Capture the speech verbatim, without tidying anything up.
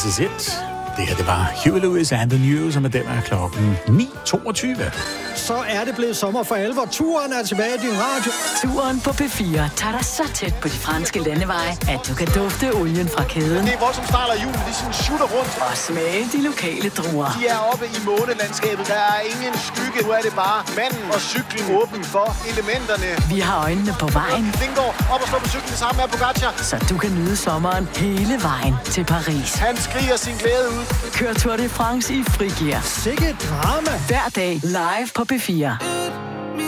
This Is It. Det her, det var Huey Lewis and the News, som er den af klokken ni toogtyve. Så er det blevet sommer for alvor. Turen er tilbage i din radio. Turen på P fire tager dig så tæt på de franske landeveje, at du kan dufte olien fra kæden. Det er voldsomt snart af julen, de sådan shooter rundt. Og smage de lokale druer. De er oppe i månelandskabet. Der er ingen skygge. Nu er det bare manden og cyklen åben for elementerne. Vi har øjnene på vejen. Vingård op og stå på cyklen sammen med Pogacar. Så du kan nyde sommeren hele vejen til Paris. Han skriger sin glæde ud. Kør Tour de France i frigear. Sikke drama. Hver dag live på P fire.